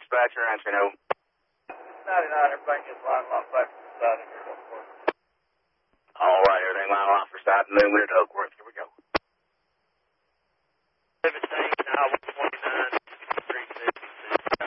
dispatcher, answer no. 99, everybody gets line off back to the side of here, don't worry. All right, everything line off for side movement at Oakworth.